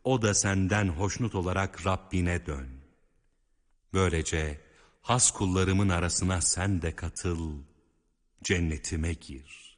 o da senden hoşnut olarak Rabbine dön. Böylece has kullarımın arasına sen de katıl, cennetime gir.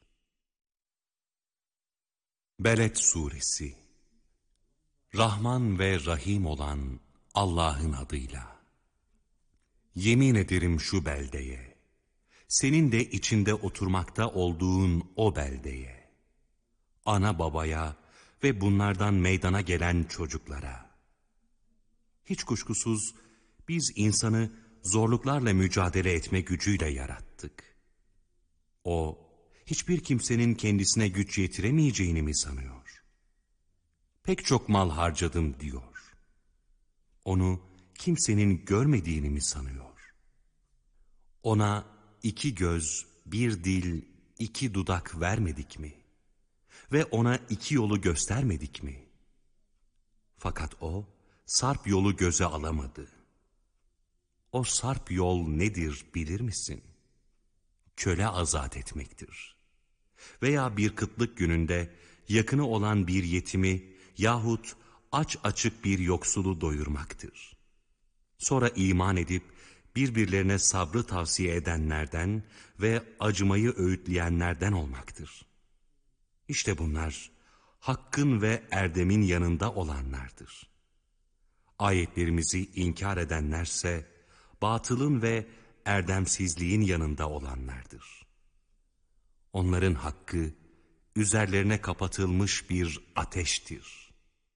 Beled Suresi. Rahman ve Rahim olan Allah'ın adıyla. Yemin ederim şu beldeye, senin de içinde oturmakta olduğun o beldeye, ana babaya ve bunlardan meydana gelen çocuklara. Hiç kuşkusuz biz insanı zorluklarla mücadele etme gücüyle yarattık. O, hiçbir kimsenin kendisine güç yetiremeyeceğini mi sanıyor? Pek çok mal harcadım diyor. Onu kimsenin görmediğini mi sanıyor? Ona 2 göz, 1 dil, 2 dudak vermedik mi? Ve ona 2 yolu göstermedik mi? Fakat o, sarp yolu göze alamadı. O sarp yol nedir bilir misin? Köle azat etmektir. Veya bir kıtlık gününde yakını olan bir yetimi yahut aç açık bir yoksulu doyurmaktır. Sonra iman edip birbirlerine sabrı tavsiye edenlerden ve acımayı öğütleyenlerden olmaktır. İşte bunlar hakkın ve erdemin yanında olanlardır. Ayetlerimizi inkar edenlerse batılın ve erdemsizliğin yanında olanlardır. Onların hakkı üzerlerine kapatılmış bir ateştir.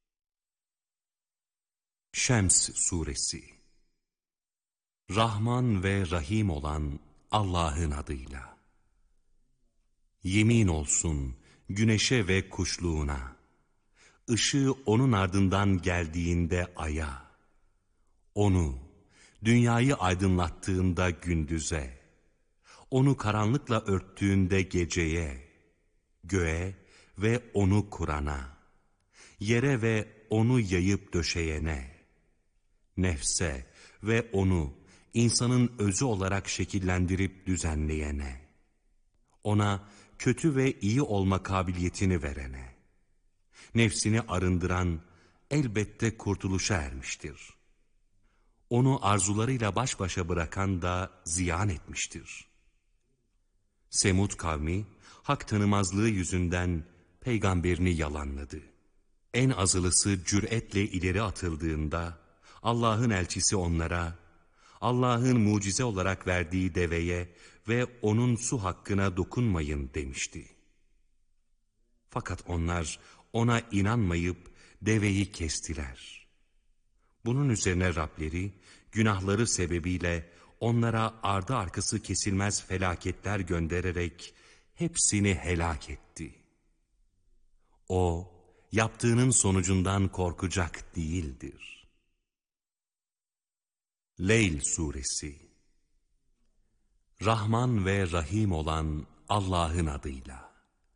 Şems Suresi. Rahman ve Rahim olan Allah'ın adıyla. Yemin olsun güneşe ve kuşluğuna, ışığı onun ardından geldiğinde aya, onu, dünyayı aydınlattığında gündüze, onu karanlıkla örttüğünde geceye, göğe ve onu kurana, yere ve onu yayıp döşeyene, nefse ve onu insanın özü olarak şekillendirip düzenleyene, ona kötü ve iyi olma kabiliyetini verene, nefsini arındıran elbette kurtuluşa ermiştir. Onu arzularıyla baş başa bırakan da ziyan etmiştir. Semud kavmi, hak tanımazlığı yüzünden peygamberini yalanladı. En azılısı cüretle ileri atıldığında, Allah'ın elçisi onlara, Allah'ın mucize olarak verdiği deveye ve onun su hakkına dokunmayın demişti. Fakat onlar ona inanmayıp deveyi kestiler. Bunun üzerine Rableri günahları sebebiyle onlara ardı arkası kesilmez felaketler göndererek hepsini helak etti. O, yaptığının sonucundan korkacak değildir. Leyl Suresi. Rahman ve Rahim olan Allah'ın adıyla.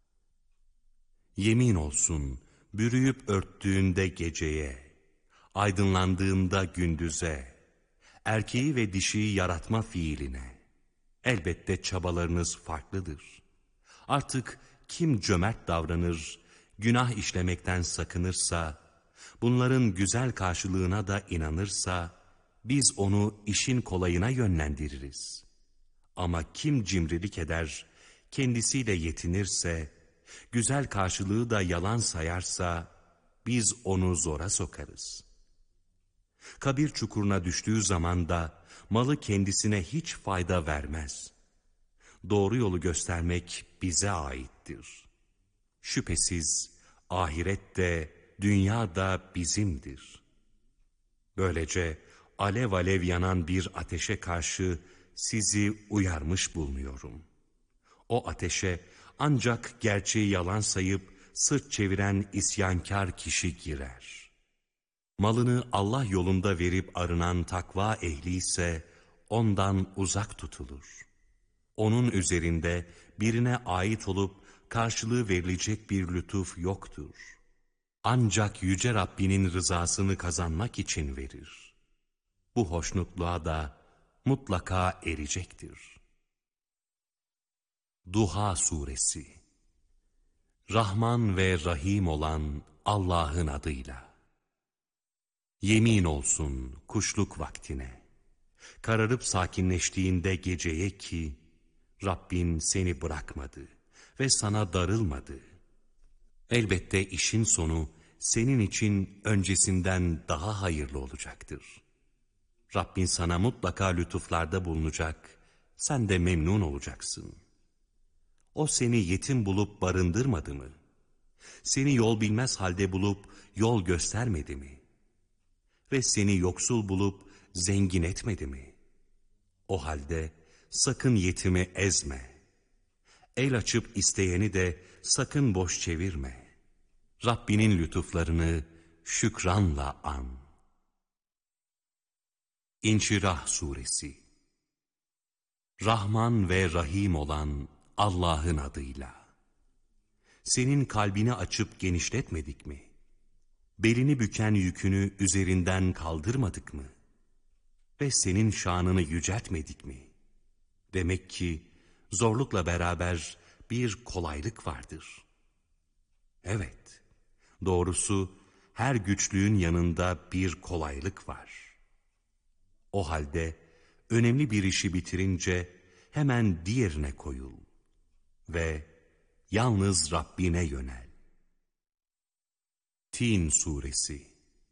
Yemin olsun bürüyüp örttüğünde geceye, aydınlandığında gündüze, erkeği ve dişiyi yaratma fiiline. Elbette çabalarınız farklıdır. Artık kim cömert davranır, günah işlemekten sakınırsa, bunların güzel karşılığına da inanırsa, biz onu işin kolayına yönlendiririz. Ama kim cimrilik eder, kendisiyle yetinirse, güzel karşılığı da yalan sayarsa, biz onu zora sokarız. Kabir çukuruna düştüğü zaman da malı kendisine hiç fayda vermez. Doğru yolu göstermek bize aittir. Şüphesiz ahiret de dünya da bizimdir. Böylece alev alev yanan bir ateşe karşı sizi uyarmış bulunuyorum. O ateşe ancak gerçeği yalan sayıp sırt çeviren isyankar kişi girer. Malını Allah yolunda verip arınan takva ehli ise ondan uzak tutulur. Onun üzerinde birine ait olup karşılığı verilecek bir lütuf yoktur. Ancak Yüce Rabbinin rızasını kazanmak için verir. Bu hoşnutluğa da mutlaka erecektir. Duha Suresi. Rahman ve Rahim olan Allah'ın adıyla. Yemin olsun kuşluk vaktine, kararıp sakinleştiğinde geceye ki, Rabbin seni bırakmadı ve sana darılmadı. Elbette işin sonu senin için öncesinden daha hayırlı olacaktır. Rabbin sana mutlaka lütuflarda bulunacak, sen de memnun olacaksın. O seni yetim bulup barındırmadı mı? Seni yol bilmez halde bulup yol göstermedi mi? Ve seni yoksul bulup zengin etmedi mi? O halde sakın yetimi ezme. El açıp isteyeni de sakın boş çevirme. Rabbinin lütuflarını şükranla an. İnşirah Suresi. Rahman ve Rahim olan Allah'ın adıyla. Senin kalbini açıp genişletmedik mi? Belini büken yükünü üzerinden kaldırmadık mı? Ve senin şanını yüceltmedik mi? Demek ki zorlukla beraber bir kolaylık vardır. Evet, doğrusu her güçlüğün yanında bir kolaylık var. O halde önemli bir işi bitirince hemen diğerine koyul ve yalnız Rabbine yönel. Tin Suresi.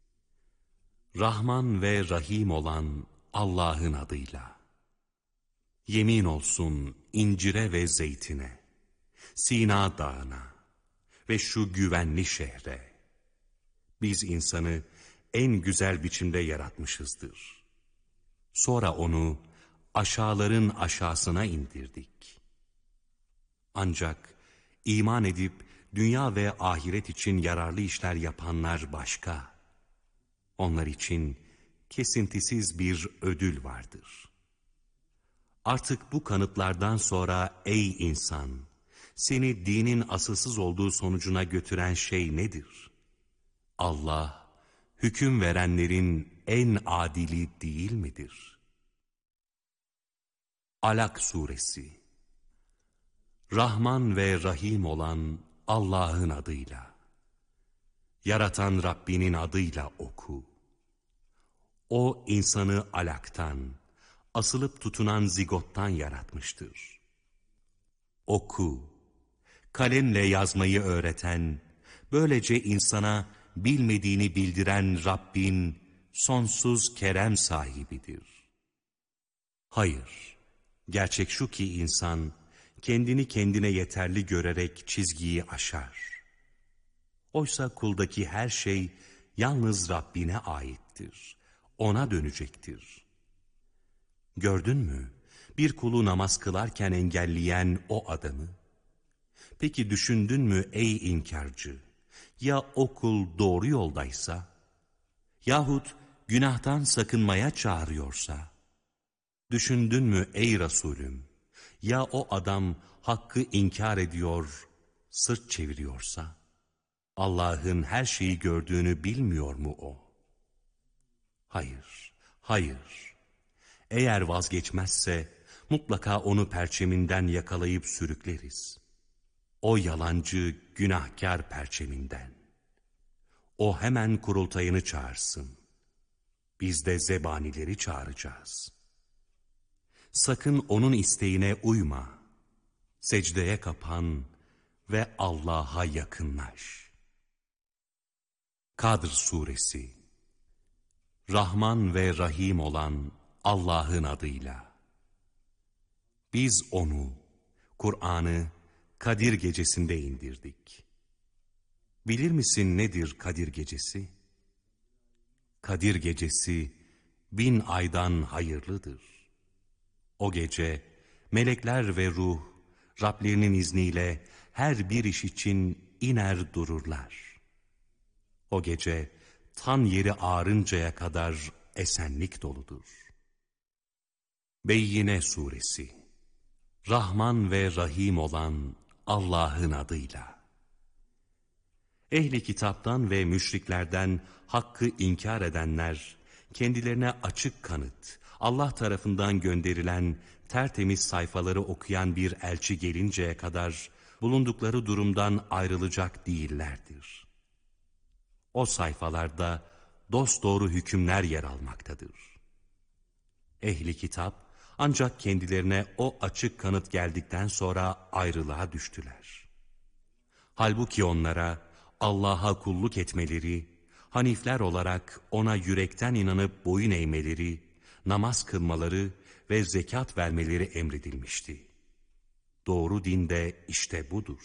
Rahman ve Rahim olan Allah'ın adıyla. Yemin olsun incire ve zeytine, Sina dağına ve şu güvenli şehre. Biz insanı en güzel biçimde yaratmışızdır. Sonra onu aşağıların aşağısına indirdik. Ancak iman edip dünya ve ahiret için yararlı işler yapanlar başka. Onlar için kesintisiz bir ödül vardır. Artık bu kanıtlardan sonra ey insan, seni dinin asılsız olduğu sonucuna götüren şey nedir? Allah, hüküm verenlerin en adili değil midir? Alak Suresi. Rahman ve Rahim olan Allah'ın adıyla. Yaratan Rabbinin adıyla oku. O insanı alaktan, asılıp tutunan zigottan yaratmıştır. Oku, kalemle yazmayı öğreten, böylece insana bilmediğini bildiren Rabbin sonsuz kerem sahibidir. Hayır, gerçek şu ki insan kendini kendine yeterli görerek çizgiyi aşar. Oysa kuldaki her şey yalnız Rabbine aittir, ona dönecektir. Gördün mü bir kulu namaz kılarken engelleyen o adamı? Peki düşündün mü ey inkarcı, ya o kul doğru yoldaysa, yahut günahtan sakınmaya çağırıyorsa? Düşündün mü ey Resulüm, ya o adam hakkı inkar ediyor, sırt çeviriyorsa? Allah'ın her şeyi gördüğünü bilmiyor mu o? Hayır, hayır. Eğer vazgeçmezse mutlaka onu perçeminden yakalayıp sürükleriz. O yalancı, günahkar perçeminden. O hemen kurultayını çağırsın. Biz de zebanileri çağıracağız. Sakın onun isteğine uyma. Secdeye kapan ve Allah'a yakınlaş. Kadr Suresi. Rahman ve Rahim olan Allah'ın adıyla. Biz onu, Kur'an'ı Kadir gecesinde indirdik. Bilir misin nedir Kadir gecesi? Kadir gecesi 1000 aydan hayırlıdır. O gece melekler ve ruh Rablerinin izniyle her bir iş için iner dururlar. O gece tan yeri ağarıncaya kadar esenlik doludur. Beyyine Suresi. Rahman ve Rahim olan Allah'ın adıyla. Ehli kitaptan ve müşriklerden hakkı inkar edenler, kendilerine açık kanıt, Allah tarafından gönderilen tertemiz sayfaları okuyan bir elçi gelinceye kadar bulundukları durumdan ayrılacak değillerdir. O sayfalarda dosdoğru hükümler yer almaktadır. Ehli kitap ancak kendilerine o açık kanıt geldikten sonra ayrılığa düştüler. Halbuki onlara Allah'a kulluk etmeleri, hanifler olarak ona yürekten inanıp boyun eğmeleri, namaz kılmaları ve zekat vermeleri emredilmişti. Doğru din de işte budur.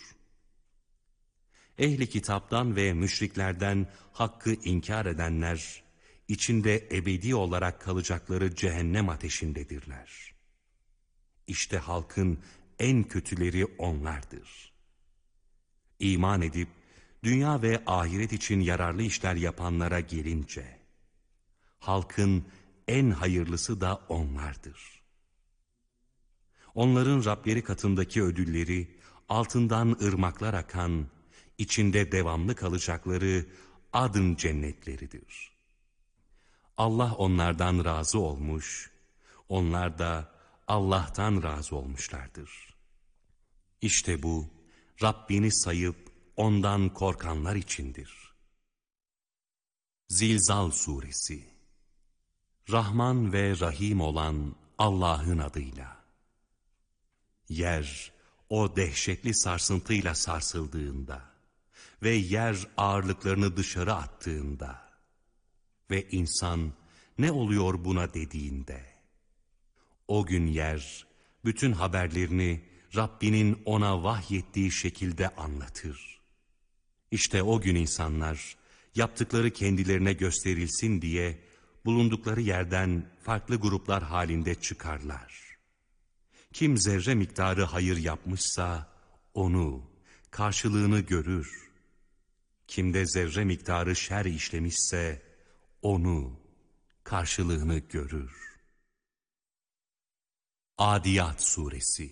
Ehli kitaptan ve müşriklerden hakkı inkar edenler, içinde ebedi olarak kalacakları cehennem ateşindedirler. İşte halkın en kötüleri onlardır. İman edip, dünya ve ahiret için yararlı işler yapanlara gelince, halkın en hayırlısı da onlardır. Onların Rableri katındaki ödülleri, altından ırmaklar akan, içinde devamlı kalacakları adın cennetleridir. Allah onlardan razı olmuş, onlar da Allah'tan razı olmuşlardır. İşte bu, Rabbini sayıp ondan korkanlar içindir. Zilzal Suresi. Rahman ve Rahim olan Allah'ın adıyla. Yer, o dehşetli sarsıntıyla sarsıldığında ve yer ağırlıklarını dışarı attığında ve insan ne oluyor buna dediğinde, o gün yer bütün haberlerini Rabbinin ona vahyettiği şekilde anlatır. İşte o gün insanlar yaptıkları kendilerine gösterilsin diye bulundukları yerden farklı gruplar halinde çıkarlar. Kim zerre miktarı hayır yapmışsa onu, karşılığını görür. Kim de zerre miktarı şer işlemişse onu, karşılığını görür. Adiyat Suresi.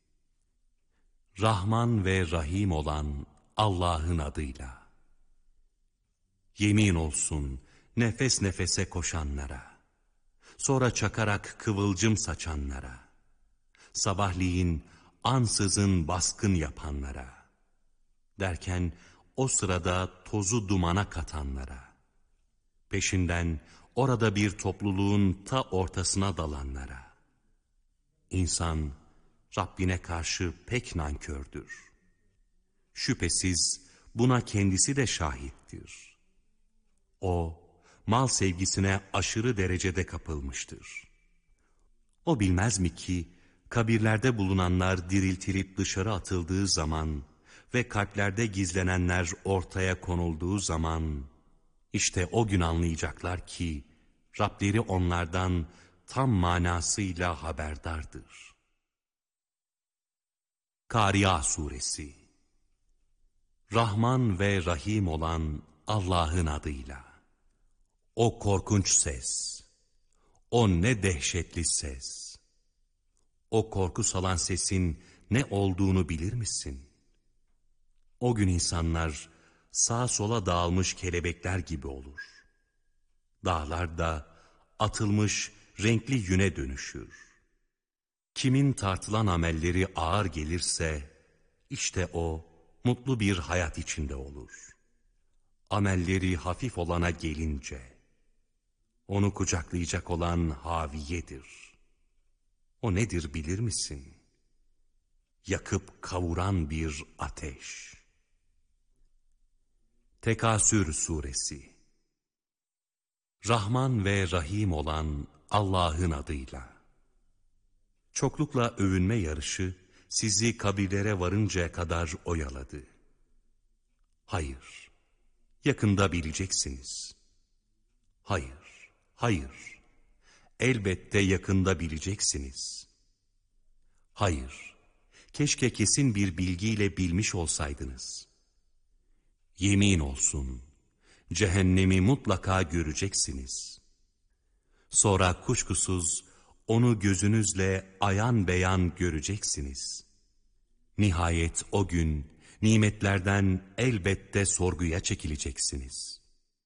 Rahman ve Rahim olan Allah'ın adıyla. Yemin olsun nefes nefese koşanlara, sonra çakarak kıvılcım saçanlara, sabahleyin ansızın baskın yapanlara, derken o sırada tozu dumana katanlara, peşinden orada bir topluluğun ta ortasına dalanlara. İnsan Rabbine karşı pek nankördür. Şüphesiz buna kendisi de şahittir. O, mal sevgisine aşırı derecede kapılmıştır. O bilmez mi ki, kabirlerde bulunanlar diriltilip dışarı atıldığı zaman ve kalplerde gizlenenler ortaya konulduğu zaman, işte o gün anlayacaklar ki, Rableri onlardan tam manasıyla haberdardır. Kâriâ Suresi. Rahman ve Rahim olan Allah'ın adıyla. O korkunç ses, o ne dehşetli ses. O korku salan sesin ne olduğunu bilir misin? O gün insanlar sağa sola dağılmış kelebekler gibi olur. Dağlar da atılmış renkli yüne dönüşür. Kimin tartılan amelleri ağır gelirse, işte o mutlu bir hayat içinde olur. Amelleri hafif olana gelince, onu kucaklayacak olan haviyedir. O nedir bilir misin? Yakıp kavuran bir ateş. Tekasür Suresi. Rahman ve Rahim olan Allah'ın adıyla. Çoklukla övünme yarışı sizi kabirlere varıncaya kadar oyaladı. Hayır, yakında bileceksiniz. Hayır, hayır, elbette yakında bileceksiniz. Hayır, keşke kesin bir bilgiyle bilmiş olsaydınız. Yemin olsun, cehennemi mutlaka göreceksiniz. Sonra kuşkusuz onu gözünüzle ayan beyan göreceksiniz. Nihayet o gün nimetlerden elbette sorguya çekileceksiniz.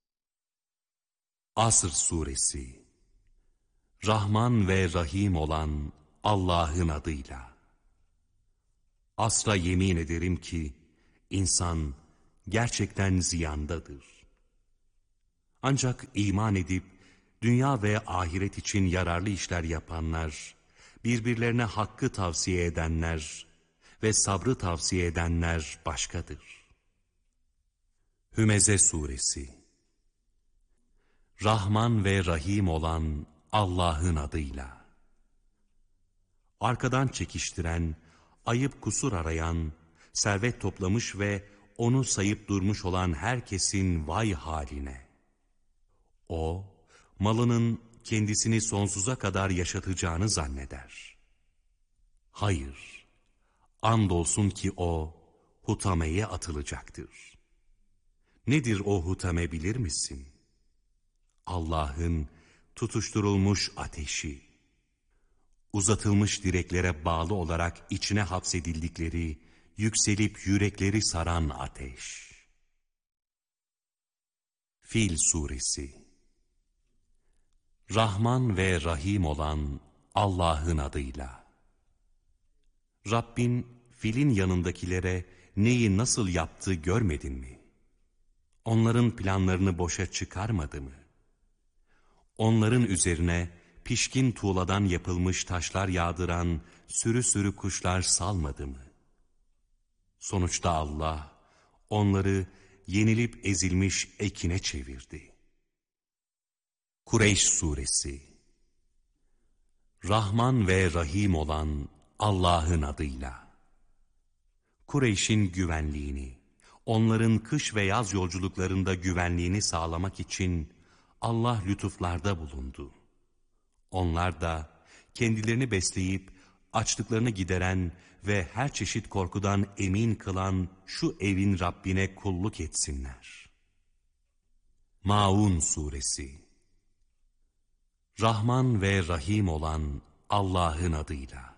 Asr Suresi. Rahman ve Rahim olan Allah'ın adıyla. Asra yemin ederim ki insan gerçekten ziyandadır. Ancak iman edip dünya ve ahiret için yararlı işler yapanlar, birbirlerine hakkı tavsiye edenler ve sabrı tavsiye edenler başkadır. Hümeze Suresi. Rahman ve Rahim olan Allah'ın adıyla. Arkadan çekiştiren, ayıp kusur arayan, servet toplamış ve onu sayıp durmuş olan herkesin vay haline. O, malının kendisini sonsuza kadar yaşatacağını zanneder. Hayır, andolsun ki o, hutameye atılacaktır. Nedir o hutame bilir misin? Allah'ın tutuşturulmuş ateşi, uzatılmış direklere bağlı olarak içine hapsedildikleri, yükselip yürekleri saran ateş. Fil Suresi. Rahman ve Rahim olan Allah'ın adıyla. Rabbin filin yanındakilere neyi nasıl yaptı görmedin mi? Onların planlarını boşa çıkarmadı mı? Onların üzerine pişkin tuğladan yapılmış taşlar yağdıran sürü sürü kuşlar salmadı mı? Sonuçta Allah onları yenilip ezilmiş ekine çevirdi. Kureyş Suresi. Rahman ve Rahim olan Allah'ın adıyla. Kureyş'in güvenliğini, onların kış ve yaz yolculuklarında güvenliğini sağlamak için Allah lütuflarda bulundu. Onlar da kendilerini besleyip açlıklarını gideren ve her çeşit korkudan emin kılan şu evin Rabbine kulluk etsinler. Maun Suresi. Rahman ve Rahim olan Allah'ın adıyla.